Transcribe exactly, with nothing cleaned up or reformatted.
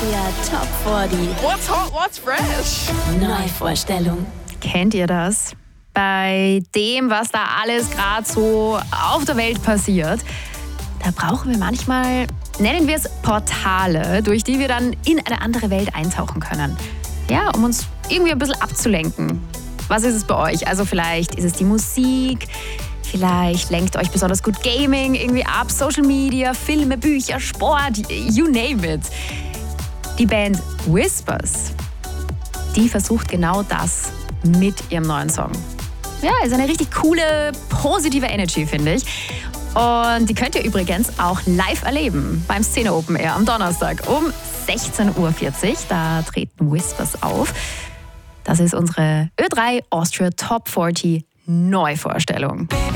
Austria Top vierzig. What's hot, what's fresh? Neuvorstellung. Kennt ihr das? Bei dem, was da alles gerade so auf der Welt passiert, da brauchen wir manchmal, nennen wir es Portale, durch die wir dann in eine andere Welt eintauchen können. Ja, um uns irgendwie ein bisschen abzulenken. Was ist es bei euch? Also vielleicht ist es die Musik, vielleicht lenkt euch besonders gut Gaming irgendwie ab, Social Media, Filme, Bücher, Sport, you name it. Die Band Whispers, die versucht genau das mit ihrem neuen Song. Ja, ist eine richtig coole, positive Energy, finde ich. Und die könnt ihr übrigens auch live erleben beim Szene Open Air am Donnerstag um sechzehn Uhr vierzig. Da treten Whispers auf. Das ist unsere Ö drei Austria Top vierzig Neuvorstellung.